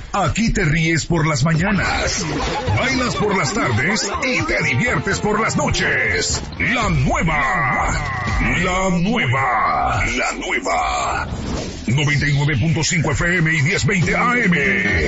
Aquí te ríes por las mañanas, bailas por las tardes y te diviertes por las noches. La nueva 99.5 FM y 1020 AM.